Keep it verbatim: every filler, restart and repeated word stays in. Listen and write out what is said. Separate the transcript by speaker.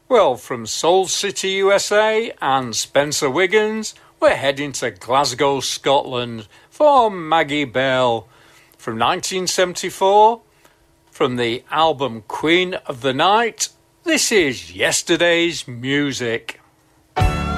Speaker 1: Well, from Soul City, U S A and Spencer Wiggins, we're heading to Glasgow, Scotland for Maggie Bell. From nineteen seventy-four, from the album Queen of the Night, this is Yesterday's Music.